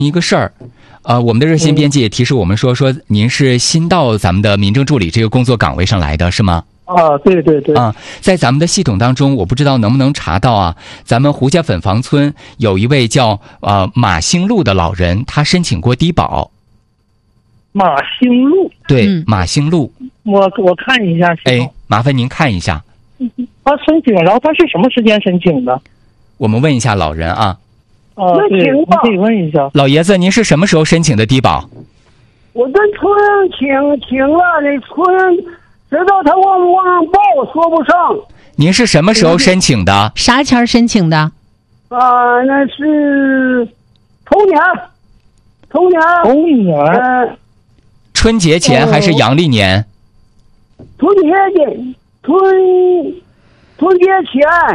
一个事儿，我们的热线编辑也提示我们说您是新到咱们的民政助理这个工作岗位上来的是吗？ 对对对。 在咱们的系统当中，我不知道能不能查到啊，咱们胡家粉房村有一位叫马兴禄的老人，他申请过低保。 马兴禄？ 对，马兴禄。 我看一下。 麻烦您看一下。 他申请，然后他是什么时间申请的？ 我们问一下老人啊。 对，你可以问一下。 老爷子，您是什么时候申请的低保？ 我跟村请了，那村知道他往不往报，说不上。 您是什么时候申请的？ 啥前申请的？ 那是头年。 春节前还是阳历年？ 春节前。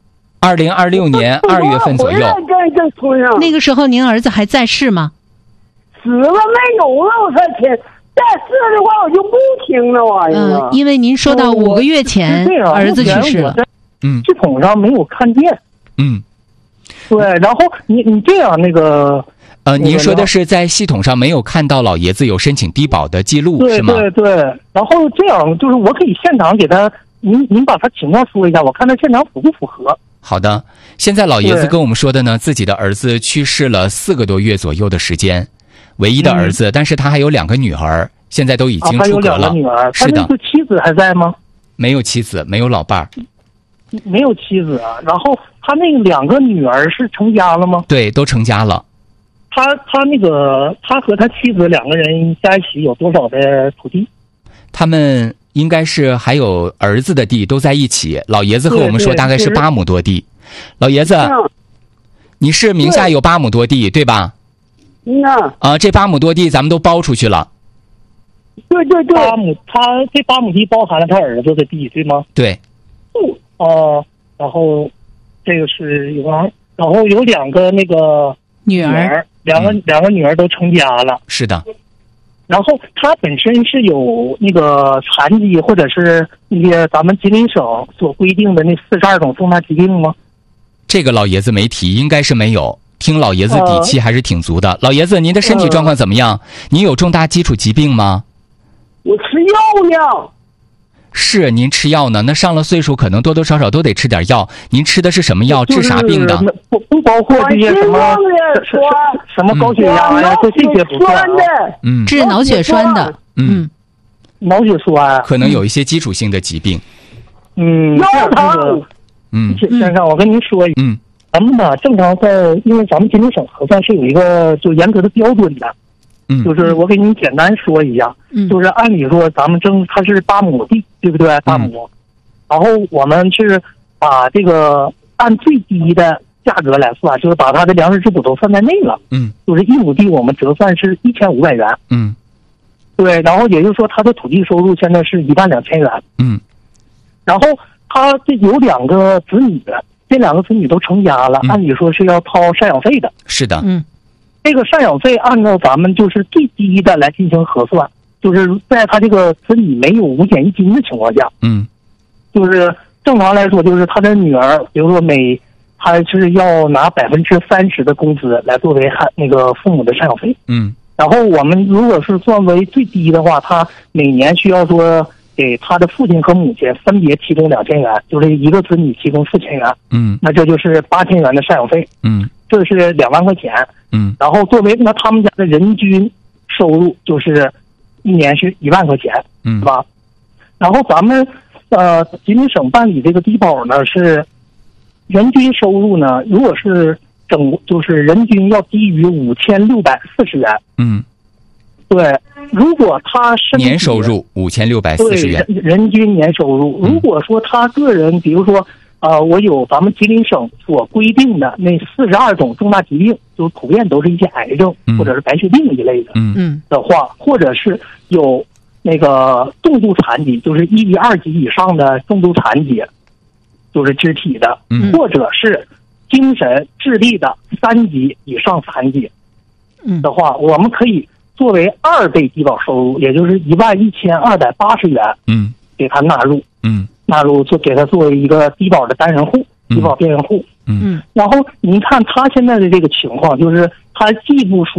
2026年2月份左右。 那个时候您儿子还在世吗？ 死了没有了，我才听。在世的话我就不听那玩意儿。 因为您说到5个月前儿子去世了。 系统上没有看见。对，然后你这样您说的是在系统上没有看到老爷子有申请低保的记录是吗？ 对。然后这样就是我可以现场给他，您把他情况说一下，我看他现场符不符合。 好的，现在老爷子跟我们说的呢，自己的儿子去世了4个多月左右的时间，唯一的儿子，但是他还有2个女儿，现在都已经出阁了。 他有2个女儿， 是的。 他那个妻子还在吗？ 没有妻子，没有老伴儿。 没有妻子啊，然后他那个2个女儿是成家了吗？ 对，都成家了。 他和他妻子2个人在一起有多少的土地？ 他们应该是还有儿子的地都在一起。老爷子和我们说大概是8亩多地。老爷子，你是名下有8亩多地对吧？这8亩多地咱们都包出去了。 对。 他这8亩地包含了他儿子的地对吗？ 对。 然后这个是然后有2个那个女儿，2个女儿都成家了。 是的。 然后他本身是有那个残疾，或者是那些咱们吉林省所规定的那42种重大疾病吗？ 这个老爷子没提，应该是没有。听老爷子底气还是挺足的。老爷子，您的身体状况怎么样？您有重大基础疾病吗？ 我吃药呢。 是，您吃药呢？那上了岁数，可能多多少少都得吃点药。您吃的是什么药？治啥病的？ 不包括这些什么高血压呀，这些不算。 治脑血栓的。 脑血栓可能有一些基础性的疾病。 腰疼。 先生，我跟您说，咱们呢正常因为咱们吉林省核算是有一个就严格的标准的。就是我给您简单说一下，就是按理说咱们它是8亩地，对不对？8亩，然后我们是把这个按最低的价格来算，就是把它的粮食质补都算在内了。就是1亩地我们折算是1500元。对，然后也就是说他的土地收入现在是12000元。然后他这有2个子女，这2个子女都成家了，按理说是要掏赡养费的。 是的。 这个赡养费按照咱们就是最低的来进行核算，就是在他这个子女没有五险一金的情况下，就是正常来说，就是他的女儿，比如说他是要拿30%的工资来作为那个父母的赡养费。然后我们如果是算为最低的话，他每年需要说给他的父亲和母亲分别提供2000元，就是一个子女提供4000元。那这就是8000元的赡养费。这是2万块钱。然后作为他们家的人均收入就是1年是1万块钱，是吧？然后咱们吉林省办理这个低保呢，是人均收入呢，如果是就是人均要低于5640元。对，如果他年收入5640元， 人均年收入。如果说他个人，比如说我有咱们吉林省所规定的那42种重大疾病，就是普遍都是一些癌症或者是白血病一类的的话，或者是有那个重度残疾，就是1级、2级以上的重度残疾，就是肢体的，或者是精神智力的3级以上残疾的话，我们可以作为2倍低保收入，也就是11280元，给他纳入就给他作为一个低保的单人户、低保边缘户。然后您看他现在的这个情况，就是他记不出